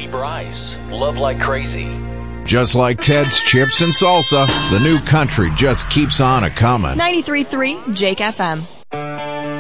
Lee Bryce, Love Like Crazy. Just like Ted's Chips and Salsa, the new country just keeps on a-comin'. 93.3 Jake FM.